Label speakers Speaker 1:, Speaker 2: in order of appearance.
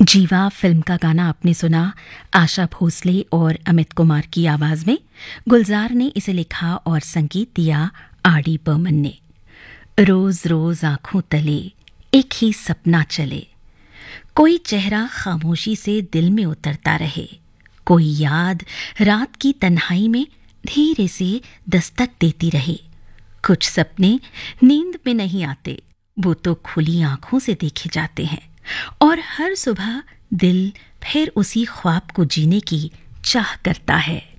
Speaker 1: जीवा फिल्म का गाना आपने सुना आशा भोसले और अमित कुमार की आवाज में। गुलजार ने इसे लिखा और संगीत दिया आर.डी. बर्मन ने। रोज रोज आंखों तले एक ही सपना चले, कोई चेहरा खामोशी से दिल में उतरता रहे, कोई याद रात की तन्हाई में धीरे से दस्तक देती रहे। कुछ सपने नींद में नहीं आते, वो तो खुली आंखों से देखे जाते हैं, और हर सुबह दिल फिर उसी ख्वाब को जीने की चाह करता है।